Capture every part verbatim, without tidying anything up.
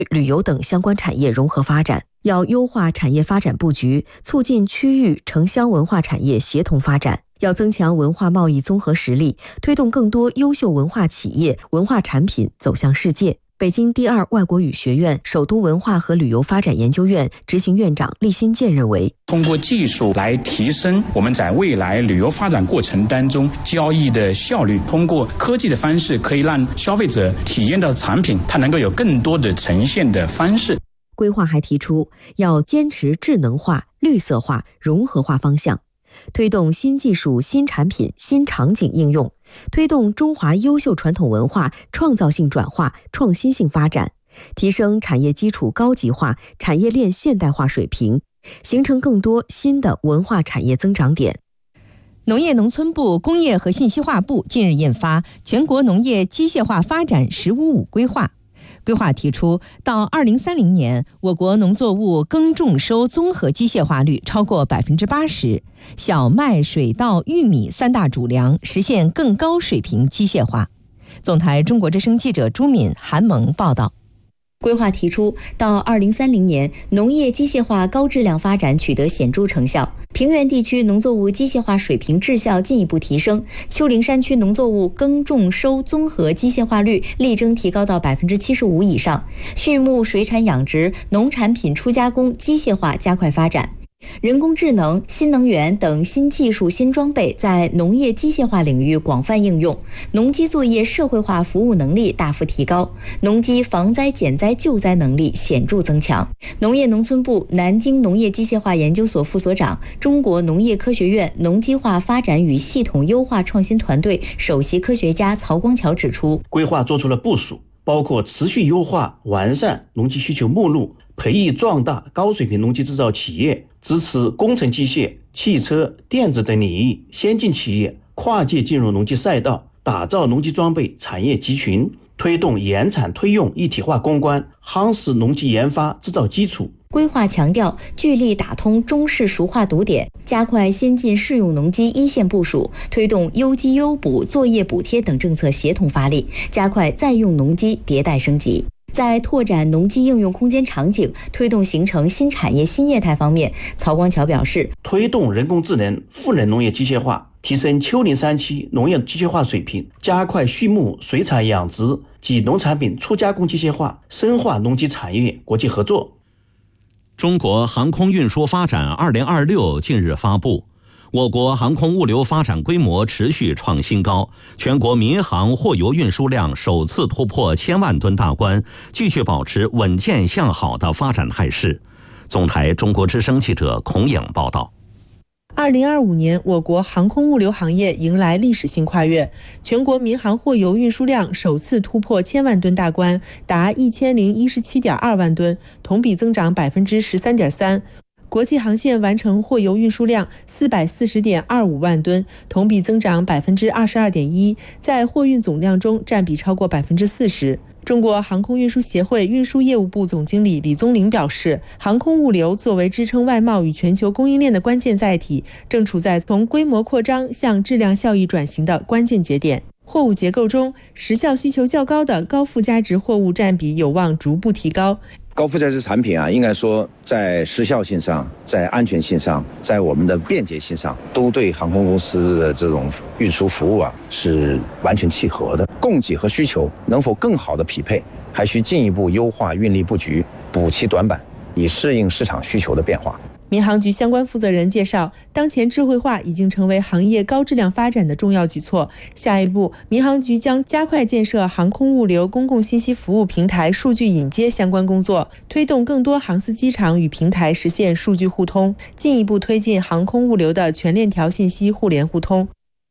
旅游等相关产业融合发展，要优化产业发展布局，促进区域城乡文化产业协同发展。要增强文化贸易综合实力，推动更多优秀文化企业、文化产品走向世界。北京第二外国语学院首都文化和旅游发展研究院执行院长厉新建认为， 通过技术来提升我们在未来旅游发展过程当中交易的效率，通过科技的方式可以让消费者体验到产品，它能够有更多的呈现的方式。 规划还提出要坚持智能化、绿色化、融合化方向，推动新技术、新产品、新场景应用，推动中华优秀传统文化创造性转化、创新性发展，提升产业基础高级化、产业链现代化水平，形成更多新的文化产业增长点。 农业农村部、工业和信息化部近日印发《全国农业机械化发展“十五五”规划》。规划提出，到二零三零年，我国农作物耕种收综合机械化率超过百分之八十，小麦、水稻、玉米三大主粮实现更高水平机械化。总台中国之声记者朱敏、韩萌报道。 规划提出，到二零三零年，农业机械化高质量发展取得显著成效，平原地区农作物机械化水平质效进一步提升，丘陵山区农作物耕种收综合机械化率力争提高到百分之七十五以上，畜牧水产养殖、农产品初加工机械化加快发展。人工智能、新能源等新技术、新装备在农业机械化领域广泛应用，农机作业社会化服务能力大幅提高，农机防灾减灾救灾能力显著增强。农业农村部南京农业机械化研究所副所长、中国农业科学院农机化发展与系统优化创新团队首席科学家曹光桥指出， 规划做出了部署，包括持续优化完善农机需求目录，培育壮大高水平农机制造企业，支持工程机械、汽车、电子等领域先进企业跨界进入农机赛道，打造农机装备产业集群，推动研产推用一体化攻关，夯实农机研发制造基础。 规划强调聚力打通中式熟化堵点，加快先进适用农机一线部署，推动优机优补、作业补贴等政策协同发力，加快在用农机迭代升级。在拓展农机应用空间场景、推动形成新产业新业态方面，曹光桥表示， 推动人工智能、赋能农业机械化，提升丘陵山区农业机械化水平，加快畜牧水产养殖及农产品初加工机械化，深化农机产业国际合作。 中国航空运输发展二零二六近日发布，我国航空物流发展规模持续创新高，全国民航货邮运输量首次突破千万吨大关，继续保持稳健向好的发展态势。总台中国之声记者孔颖报道。 二零二五年，我国航空物流行业迎来历史性跨越，全国民航货邮运输量首次突破千万吨大关，达一千零一十七点二万吨，同比增长百分之十三点三。国际航线完成货邮运输量四百四十点二五万吨，同比增长百分之二十二点一，在货运总量中占比超过百分之四十。中国航空运输协会运输业务部总经理李宗林表示，航空物流作为支撑外贸与全球供应链的关键载体，正处在从规模扩张向质量效益转型的关键节点。货物结构中，时效需求较高的高附加值货物占比有望逐步提高。 高附加值产品啊，应该说在时效性上、在安全性上、在我们的便捷性上，都对航空公司的这种运输服务啊是完全契合的。供给和需求能否更好的匹配，还需进一步优化运力布局，补齐短板，以适应市场需求的变化。 民航局相关负责人介绍，当前智慧化已经成为行业高质量发展的重要举措。下一步，民航局将加快建设航空物流公共信息服务平台数据引接相关工作，推动更多航司机场与平台实现数据互通，进一步推进航空物流的全链条信息互联互通。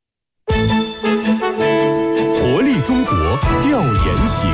活力中国调研行。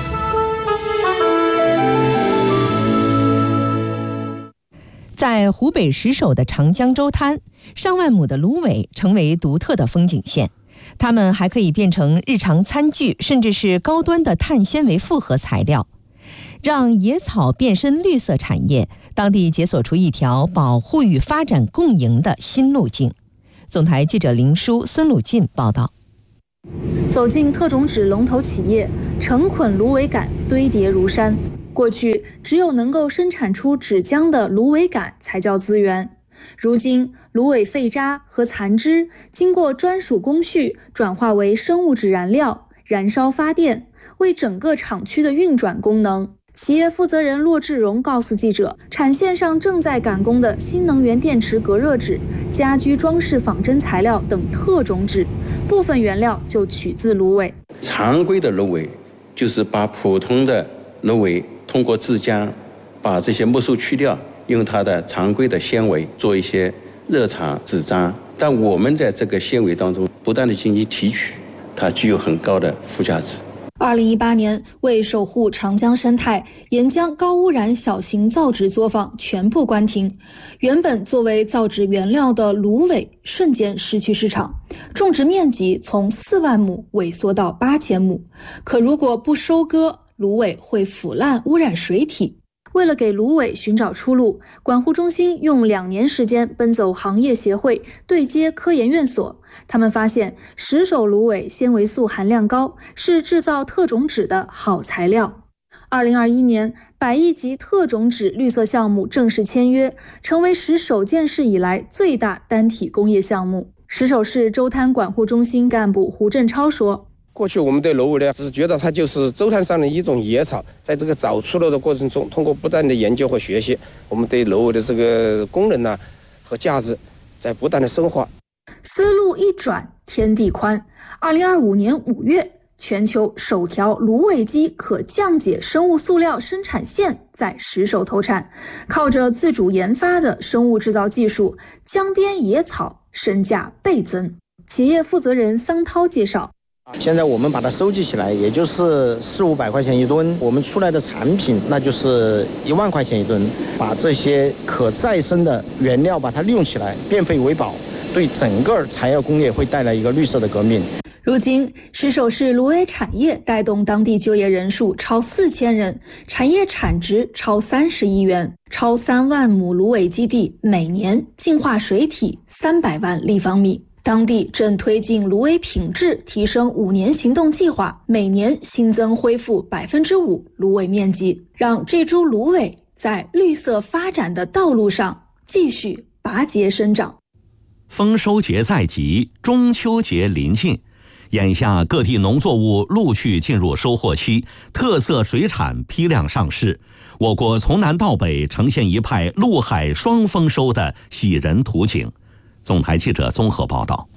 在湖北石首的长江周滩，上万亩的芦苇成为独特的风景线，它们还可以变成日常餐具，甚至是高端的碳纤维复合材料，让野草变身绿色产业。当地解锁出一条保护与发展共赢的新路径。总台记者林舒、孙鲁进报道。 走进特种纸龙头企业，成捆芦苇杆堆叠如山。 过去只有能够生产出纸浆的芦苇杆才叫资源，如今芦苇废渣和残枝经过专属工序转化为生物质燃料，燃烧发电，为整个厂区的运转功能。企业负责人骆志荣告诉记者，产线上正在赶工的新能源电池隔热纸、家居装饰仿真材料等特种纸，部分原料就取自芦苇。 常规的芦苇就是把普通的芦苇通过制浆，把这些木素去掉，用它的常规的纤维做一些热茬纸张。但我们在这个纤维当中不断的进行提取，它具有很高的附加值。 二零一八年，为守护长江生态，沿江高污染小型造纸作坊全部关停。原本作为造纸原料的芦苇瞬间失去市场，种植面积从四万亩萎缩到八千亩。可如果不收割，芦苇会腐烂污染水体。为了给芦苇寻找出路，管护中心用两年时间奔走行业协会，对接科研院所。他们发现石首芦苇纤维素含量高，是制造特种纸的好材料。二零二一年，百亿级特种纸绿色项目正式签约，成为石首建市以来最大单体工业项目。石首市周滩管护中心干部胡振超说， 过去我们对芦苇呢，只是觉得它就是周滩上的一种野草，在这个找出路的过程中，通过不断的研究和学习，我们对芦苇的这个功能呢和价值在不断的深化。 思路一转，天地宽。二零二五年五月，全球首条芦苇基可降解生物塑料生产线在石首投产，靠着自主研发的生物制造技术，江边野草身价倍增。企业负责人桑涛介绍， 现在我们把它收集起来，也就是四五百块钱一吨，我们出来的产品那就是一万块钱一吨。把这些可再生的原料把它利用起来，变废为宝，对整个材料工业会带来一个绿色的革命。 如今，石首市芦苇产业带动当地就业人数超四千人，产业产值超三十亿元，超三万亩芦苇基地每年净化水体三百万立方米。当地正推进芦苇品质提升五年行动计划，每年新增恢复百分之五芦苇面积，让这株芦苇在绿色发展的道路上继续拔节生长。 丰收节在即，中秋节临近，眼下各地农作物陆续进入收获期，特色水产批量上市，我国从南到北呈现一派陆海双丰收的喜人图景。总台记者综合报道。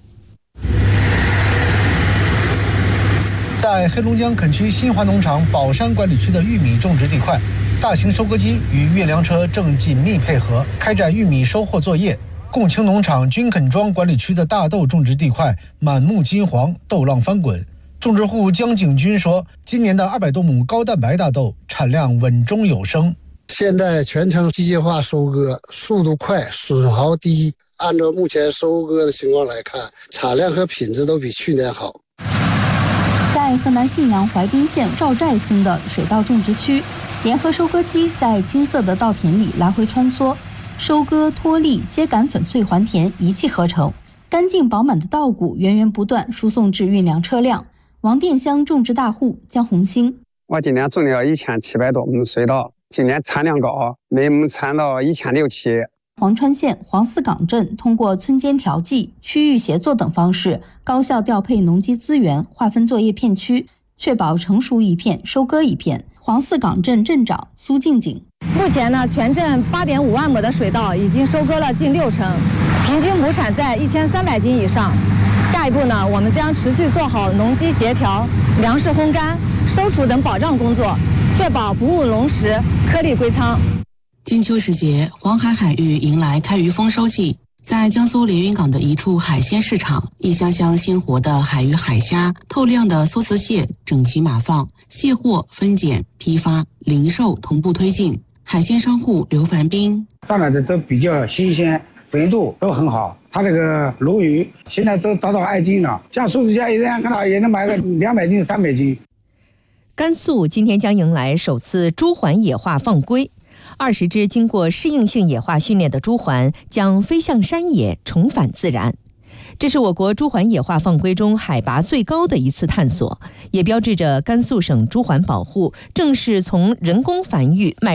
在黑龙江垦区新华农场宝山管理区的玉米种植地块，大型收割机与运粮车正紧密配合，开展玉米收获作业。共青农场军垦庄管理区的大豆种植地块满目金黄，豆浪翻滚。种植户江景军说，今年的二百多亩高蛋白大豆产量稳中有升。 现在全程机械化收割，速度快，损耗低。按照目前收割的情况来看，产量和品质都比去年好。 在河南信阳怀滨县赵寨村的水稻种植区，联合收割机在金色的稻田里来回穿梭，收割、脱粒、秸秆、粉碎还田一气呵成，干净饱满的稻谷源源不断输送至运粮车辆。王店乡种植大户江红星， 我今年种了一千七百多亩水稻，今年产量高，每亩产到一千六七。 黄川县黄四岗镇通过村间调剂、区域协作等方式，高效调配农机资源，划分作业片区，确保成熟一片收割一片。黄四岗镇镇长苏静静， 目前呢，全镇八点五万亩的水稻已经收割了近六成，平均亩产在一千三百斤以上。下一步呢，我们将持续做好农机协调、粮食烘干、收储等保障工作，确保不误农时，颗粒归仓。 金秋时节，黄海海域迎来开渔丰收季。在江苏连云港的一处海鲜市场，一箱箱鲜活的海鱼、海虾、透亮的梭子蟹整齐码放，卸货、分拣、批发、零售同步推进。海鲜商户刘凡斌， 上来的都比较新鲜，肥度都很好。他这个鲈鱼现在都达到二斤了，像梭子蟹一人看到也能买个两百斤、三百斤。 甘肃今天将迎来首次朱鹮野化放归。二十只经过适应性野化训练的朱鹮将飞向山野，重返自然。 这是我国朱鹮野化放归中海拔最高的一次探索，也标志着甘肃省朱鹮保护正式从人工繁育迈